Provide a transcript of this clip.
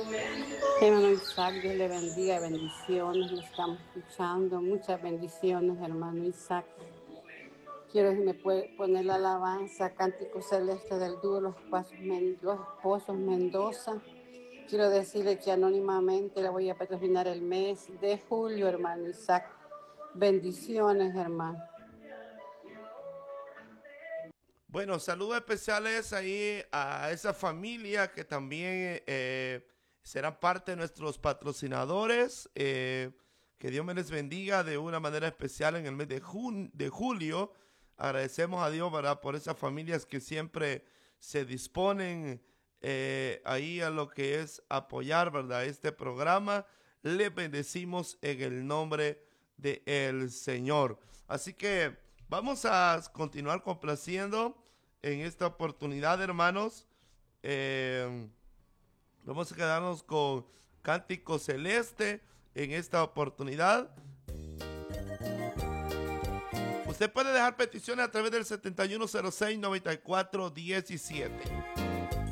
Hermano Isaac, Dios le bendiga, bendiciones, lo estamos escuchando, muchas bendiciones, hermano Isaac. Quiero que me puede poner la alabanza, Cántico Celeste del dúo los esposos Mendoza. Quiero decirle que anónimamente le voy a patrocinar el mes de julio, hermano Isaac. Bendiciones, hermano. Bueno, saludos especiales ahí a esa familia que también serán parte de nuestros patrocinadores. Que Dios me les bendiga de una manera especial en el mes de julio. Agradecemos a Dios, ¿verdad?, por esas familias que siempre se disponen ahí a lo que es apoyar, ¿verdad?, este programa. Le bendecimos en el nombre del Señor. Así que vamos a continuar complaciendo en esta oportunidad, hermanos. Eh, Vamos a quedarnos con Cántico Celeste en esta oportunidad. Usted puede dejar peticiones a través del 7106-9417.